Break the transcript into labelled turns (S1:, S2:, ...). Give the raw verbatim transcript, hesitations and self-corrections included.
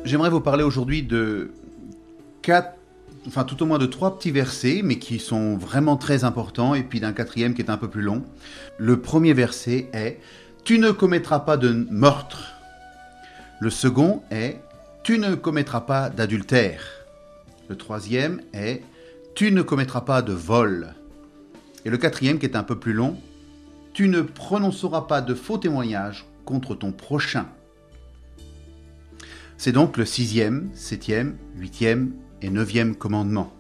S1: J'aimerais vous parler aujourd'hui de quatre, enfin tout au moins de trois petits versets, mais qui sont vraiment très importants, et puis d'un quatrième qui est un peu plus long. Le premier verset est « Tu ne commettras pas de meurtre ». Le second est « Tu ne commettras pas d'adultère ». Le troisième est « Tu ne commettras pas de vol ». Et le quatrième, qui est un peu plus long, « Tu ne prononceras pas de faux témoignages contre ton prochain ». C'est donc le sixième, septième, huitième et neuvième commandement.